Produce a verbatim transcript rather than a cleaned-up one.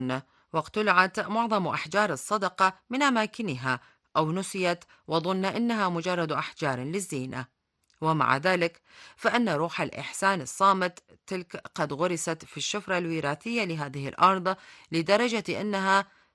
واقتلعت معظم أحجار الصدقة من أماكنها أو نسيت وظن إنها مجرد أحجار للزينة. ومع ذلك فإن روح الإحسان الصامت تلك قد غرست في الشفرة الوراثية لهذه الأرض، لدرجة أنها